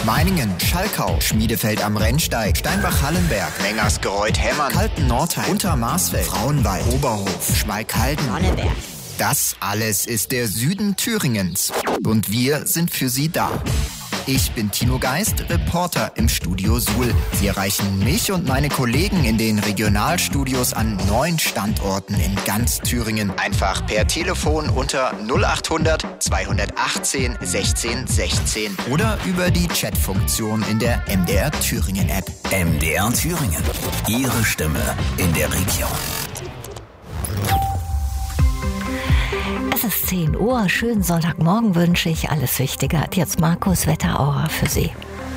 Meiningen, Schalkau, Schmiedefeld am Rennsteig, Steinbach-Hallenberg, Mengersgereuth-Hemmern, Kalten-Nordheim, Untermarsfeld, Frauenwald, Oberhof, Schmalkalden, Sonneberg. Das alles ist der Süden Thüringens. Und wir sind für Sie da. Ich bin Tino Geist, Reporter im Studio Suhl. Sie erreichen mich und meine Kollegen in den Regionalstudios an 9 Standorten in ganz Thüringen. Einfach per Telefon unter 0800 218 16 16 oder über die Chatfunktion in der MDR Thüringen App. MDR Thüringen. Ihre Stimme in der Region. Es ist 10 Uhr, schönen Sonntagmorgen wünsche ich. Alles Wichtige hat jetzt Markus Wetteraura für Sie.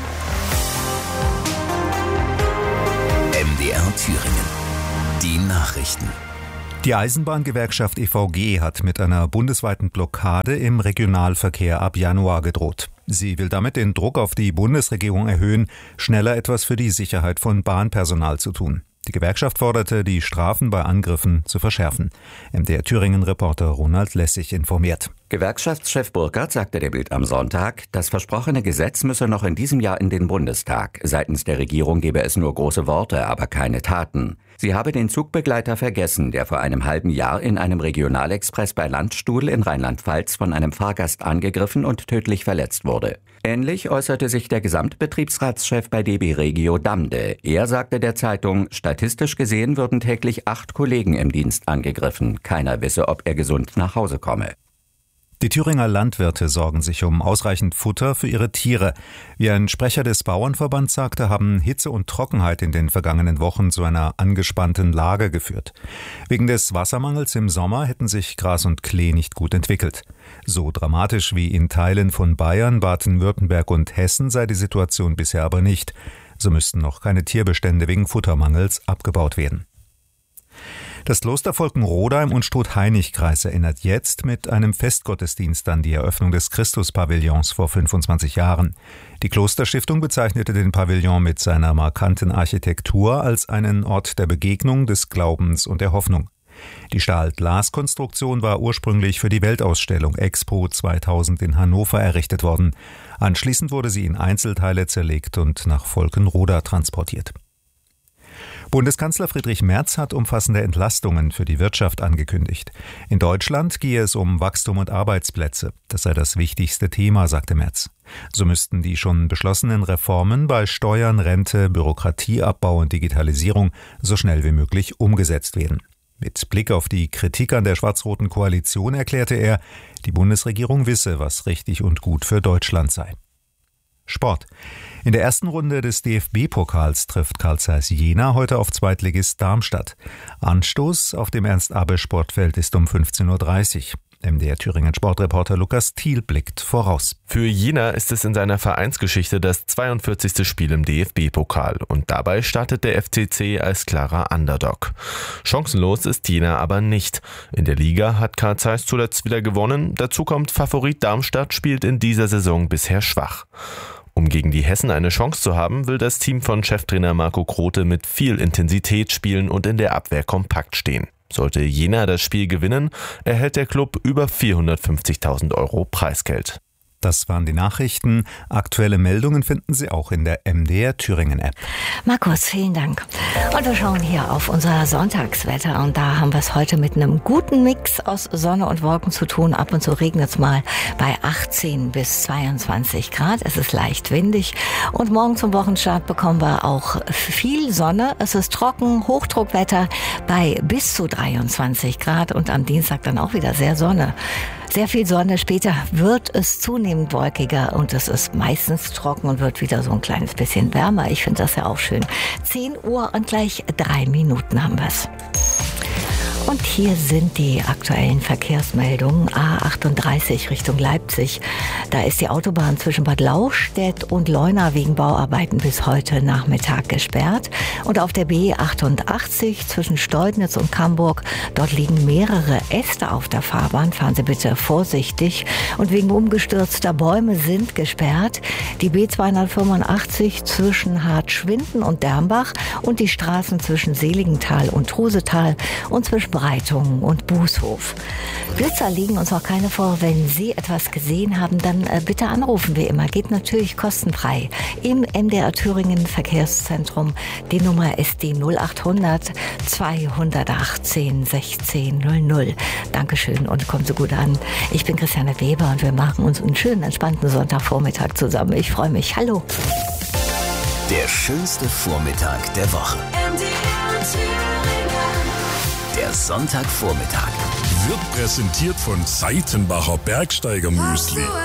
MDR Thüringen. Die Nachrichten. Die Eisenbahngewerkschaft EVG hat mit einer bundesweiten Blockade im Regionalverkehr ab Januar gedroht. Sie will damit den Druck auf die Bundesregierung erhöhen, schneller etwas für die Sicherheit von Bahnpersonal zu tun. Die Gewerkschaft forderte, die Strafen bei Angriffen zu verschärfen. MDR Thüringen-Reporter Ronald Lessig informiert. Gewerkschaftschef Burkhardt sagte der Bild am Sonntag, das versprochene Gesetz müsse noch in diesem Jahr in den Bundestag. Seitens der Regierung gebe es nur große Worte, aber keine Taten. Sie habe den Zugbegleiter vergessen, der vor einem halben Jahr in einem Regionalexpress bei Landstuhl in Rheinland-Pfalz von einem Fahrgast angegriffen und tödlich verletzt wurde. Ähnlich äußerte sich der Gesamtbetriebsratschef bei DB Regio Damde. Er sagte der Zeitung, statistisch gesehen würden täglich 8 Kollegen im Dienst angegriffen. Keiner wisse, ob er gesund nach Hause komme. Die Thüringer Landwirte sorgen sich um ausreichend Futter für ihre Tiere. Wie ein Sprecher des Bauernverbands sagte, haben Hitze und Trockenheit in den vergangenen Wochen zu einer angespannten Lage geführt. Wegen des Wassermangels im Sommer hätten sich Gras und Klee nicht gut entwickelt. So dramatisch wie in Teilen von Bayern, Baden-Württemberg und Hessen sei die Situation bisher aber nicht. So müssten noch keine Tierbestände wegen Futtermangels abgebaut werden. Das Kloster Volkenroda im Unstrut-Hainich-Kreis erinnert jetzt mit einem Festgottesdienst an die Eröffnung des Christuspavillons vor 25 Jahren. Die Klosterstiftung bezeichnete den Pavillon mit seiner markanten Architektur als einen Ort der Begegnung, des Glaubens und der Hoffnung. Die Stahl-Glas-Konstruktion war ursprünglich für die Weltausstellung Expo 2000 in Hannover errichtet worden. Anschließend wurde sie in Einzelteile zerlegt und nach Volkenroda transportiert. Bundeskanzler Friedrich Merz hat umfassende Entlastungen für die Wirtschaft angekündigt. In Deutschland gehe es um Wachstum und Arbeitsplätze. Das sei das wichtigste Thema, sagte Merz. So müssten die schon beschlossenen Reformen bei Steuern, Rente, Bürokratieabbau und Digitalisierung so schnell wie möglich umgesetzt werden. Mit Blick auf die Kritik an der schwarz-roten Koalition erklärte er, die Bundesregierung wisse, was richtig und gut für Deutschland sei. Sport. In der ersten Runde des DFB-Pokals trifft Carl Zeiss Jena heute auf Zweitligist Darmstadt. Anstoß auf dem Ernst-Abbe-Sportfeld ist um 15.30 Uhr. MDR Thüringen Sportreporter Lukas Thiel blickt voraus. Für Jena ist es in seiner Vereinsgeschichte das 42. Spiel im DFB-Pokal und dabei startet der FCC als klarer Underdog. Chancenlos ist Jena aber nicht. In der Liga hat Carl Zeiss zuletzt wieder gewonnen. Dazu kommt Favorit Darmstadt spielt in dieser Saison bisher schwach. Um gegen die Hessen eine Chance zu haben, will das Team von Cheftrainer Marco Grote mit viel Intensität spielen und in der Abwehr kompakt stehen. Sollte Jena das Spiel gewinnen, erhält der Club über 450.000 € Preisgeld. Das waren die Nachrichten. Aktuelle Meldungen finden Sie auch in der MDR Thüringen App. Markus, vielen Dank. Und wir schauen hier auf unser Sonntagswetter. Und da haben wir es heute mit einem guten Mix aus Sonne und Wolken zu tun. Ab und zu regnet es mal bei 18 bis 22 Grad. Es ist leicht windig. Und morgen zum Wochenstart bekommen wir auch viel Sonne. Es ist trocken, Hochdruckwetter bei bis zu 23 Grad. Und am Dienstag dann auch wieder sehr viel Sonne. Später wird es zunehmend wolkiger und es ist meistens trocken und wird wieder so ein kleines bisschen wärmer. Ich finde das ja auch schön. 10 Uhr und gleich 3 Minuten haben wir es. Und hier sind die aktuellen Verkehrsmeldungen. A38 Richtung Leipzig. Da ist die Autobahn zwischen Bad Lauchstädt und Leuna wegen Bauarbeiten bis heute Nachmittag gesperrt. Und auf der B88 zwischen Steudnitz und Camburg, dort liegen mehrere Äste auf der Fahrbahn. Fahren Sie bitte vorsichtig. Und wegen umgestürzter Bäume sind gesperrt die B285 zwischen Hartschwinden und Dermbach und die Straßen zwischen Seligenthal und Trusetal und zwischen Wegbereitung und Bußhof. Blitzer liegen uns auch keine vor. Wenn Sie etwas gesehen haben, dann bitte anrufen, wie immer. Geht natürlich kostenfrei im MDR Thüringen Verkehrszentrum. Die Nummer ist die 0800 218 1600. Dankeschön und kommen Sie gut an. Ich bin Christiane Weber und wir machen uns einen schönen, entspannten Sonntagvormittag zusammen. Ich freue mich. Hallo. Der schönste Vormittag der Woche. Der Sonntagvormittag wird präsentiert von Seitenbacher Bergsteiger Müsli.